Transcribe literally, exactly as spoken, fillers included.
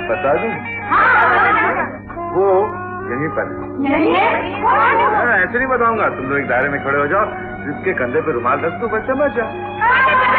बता दूं? वो यहीं पर है। ऐसे नहीं बताऊंगा, तुम लोग एक दायरे में खड़े हो जाओ, जिसके कंधे पे रुमाल रख दो बच्चा बचा।